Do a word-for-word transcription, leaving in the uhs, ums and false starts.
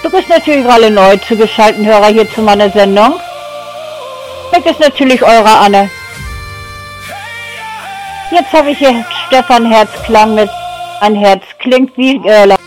Begrüßt natürlich alle neu zugeschalteten Hörer hier zu meiner Sendung. Weg ist natürlich eure Anne. Jetzt habe ich hier Stefan Herzklang mit Ein Herz klingt wie... Äh,